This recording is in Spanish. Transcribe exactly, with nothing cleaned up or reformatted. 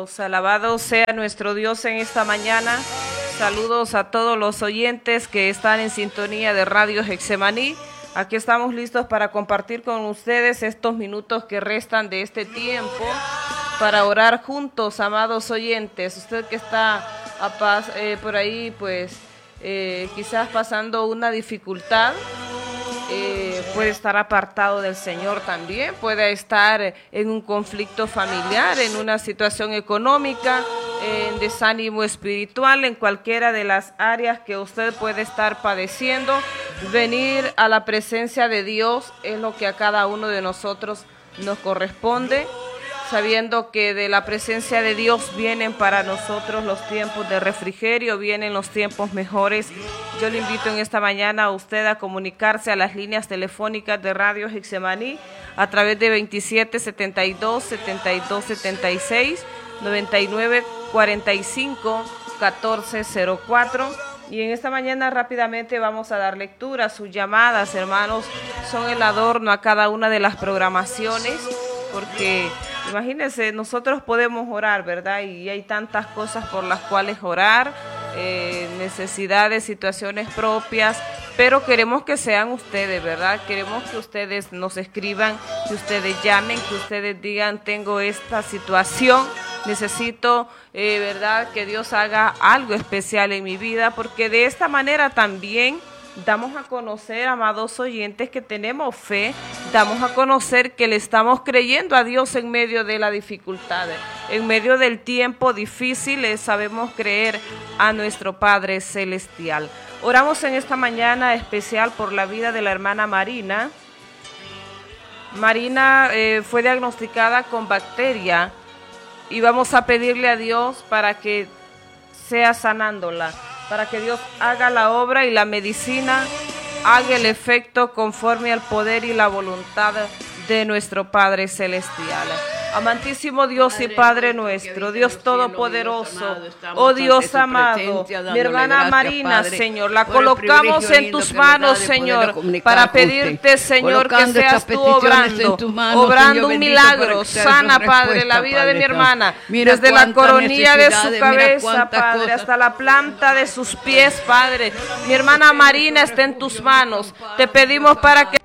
Dios, alabado sea nuestro Dios en esta mañana. Saludos a todos los oyentes que están en sintonía de Radio Getsemaní. Aquí estamos listos para compartir con ustedes estos minutos que restan de este tiempo para orar juntos, amados oyentes. Usted que está a paz, eh, por ahí, pues eh, quizás pasando una dificultad, Eh, puede estar apartado del Señor también, puede estar en un conflicto familiar, en una situación económica, en desánimo espiritual, en cualquiera de las áreas que usted puede estar padeciendo. Venir a la presencia de Dios es lo que a cada uno de nosotros nos corresponde, sabiendo que de la presencia de Dios vienen para nosotros los tiempos de refrigerio, vienen los tiempos mejores. Yo le invito en esta mañana a usted a comunicarse a las líneas telefónicas de Radio Getsemaní a través de veintisiete setenta y dos, setenta y dos setenta y seis, noventa y nueve cuarenta y cinco, catorce cero cuatro. Y en esta mañana rápidamente vamos a dar lectura. Sus llamadas, hermanos, son el adorno a cada una de las programaciones, porque imagínense, nosotros podemos orar, ¿verdad? Y hay tantas cosas por las cuales orar, eh, necesidades, situaciones propias, pero queremos que sean ustedes, ¿verdad? Queremos que ustedes nos escriban, que ustedes llamen, que ustedes digan, tengo esta situación, necesito, eh, ¿verdad?, que Dios haga algo especial en mi vida, porque de esta manera también damos a conocer, amados oyentes, que tenemos fe, damos a conocer que le estamos creyendo a Dios en medio de la dificultad, en medio del tiempo difícil, sabemos creer a nuestro Padre Celestial. Oramos en esta mañana especial por la vida de la hermana Marina. Marina eh, fue diagnosticada con bacteria y vamos a pedirle a Dios para que sea sanándola, para que Dios haga la obra y la medicina haga el efecto conforme al poder y la voluntad de nuestro Padre Celestial. Amantísimo Dios y Padre nuestro, Dios todopoderoso, oh Dios amado, mi hermana Marina, Señor, la colocamos en tus manos, Señor, para pedirte, Señor, que seas tú obrando, obrando un milagro, sana, Padre, la vida de mi hermana, desde la coronilla de su cabeza, Padre, hasta la planta de sus pies, Padre. Mi hermana Marina está en tus manos, te pedimos para que